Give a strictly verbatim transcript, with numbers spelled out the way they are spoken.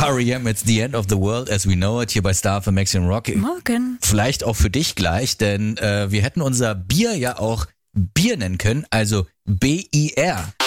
R E M, it's the end of the world as we know it, hier bei Star F M Maximum Rock. Morgen. Vielleicht auch für dich gleich, denn äh, wir hätten unser Bier ja auch Bier nennen können, also B I R.